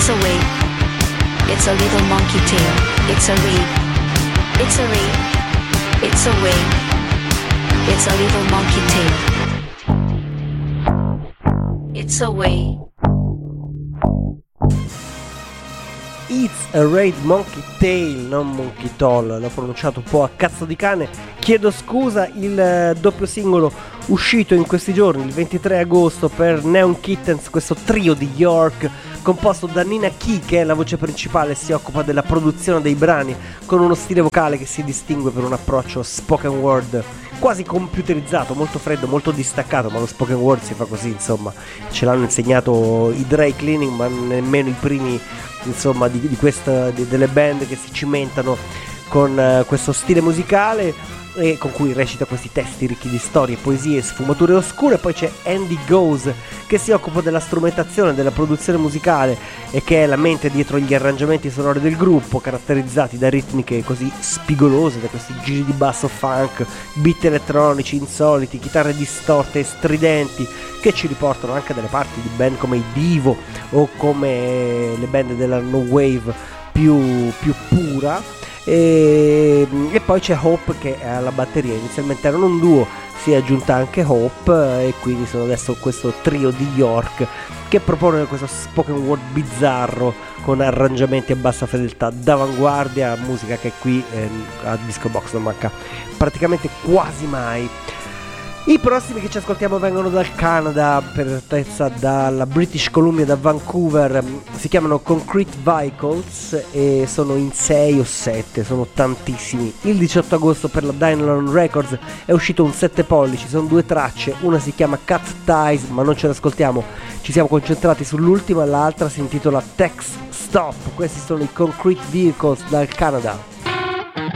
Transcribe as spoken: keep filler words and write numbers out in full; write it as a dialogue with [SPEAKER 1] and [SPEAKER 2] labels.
[SPEAKER 1] It's a wave. It's a little monkey tail. It's a reed. It's a reed. It's a wave. It's a little monkey tail. It's a wave.
[SPEAKER 2] It's a Raid Monkey Tail, non Monkey Toll, l'ho pronunciato un po' a cazzo di cane, chiedo scusa. Il eh, doppio singolo uscito in questi giorni, il ventitré agosto, per Neon Kittens, questo trio di York composto da Nina Key, che è la voce principale, si occupa della produzione dei brani, con uno stile vocale che si distingue per un approccio spoken word quasi computerizzato, molto freddo, molto distaccato, ma lo spoken word si fa così, insomma, ce l'hanno insegnato i Dry Cleaning, ma nemmeno i primi, insomma, di, di questa, di, delle band che si cimentano con uh, questo stile musicale e con cui recita questi testi ricchi di storie, poesie e sfumature oscure. Poi c'è Andy Goes, che si occupa della strumentazione, della produzione musicale e che è la mente dietro gli arrangiamenti sonori del gruppo, caratterizzati da ritmiche così spigolose, da questi giri di basso funk, beat elettronici insoliti, chitarre distorte e stridenti, che ci riportano anche delle parti di band come i Divo o come le band della no wave più, più pura. E, e poi c'è Hope che è alla batteria. Inizialmente erano un duo, si è aggiunta anche Hope e quindi sono adesso questo trio di York che propone questo spoken word bizzarro con arrangiamenti a bassa fedeltà d'avanguardia, musica che qui eh, a Disco Box non manca praticamente quasi mai. I prossimi che ci ascoltiamo vengono dal Canada, per esattezza dalla British Columbia, da Vancouver. Si chiamano Concrete Vehicles e sono in sei o sette, sono tantissimi. Il diciotto agosto per la Dynalon Records è uscito un sette pollici, sono due tracce, una si chiama Cut Ties ma non ce l'ascoltiamo, ci siamo concentrati sull'ultima, l'altra si intitola Text Stop. Questi sono i Concrete Vehicles dal Canada.